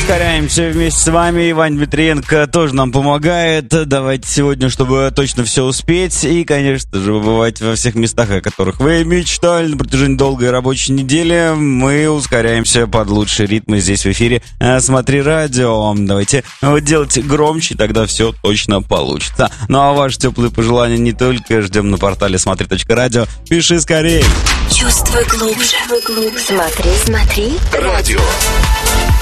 Ускоряемся вместе с вами. Иван Дмитриенко тоже нам помогает. Давайте сегодня, чтобы точно все успеть. И, конечно же, бывать во всех местах, о которых вы мечтали на протяжении долгой рабочей недели. Мы ускоряемся под лучшие ритмы здесь в эфире «Смотри радио». Давайте делать громче, тогда все точно получится. Ну а ваши теплые пожелания не только ждем на портале смотри.радио. Пиши скорее. Чувствуй глубже. Смотри, смотри. Радио.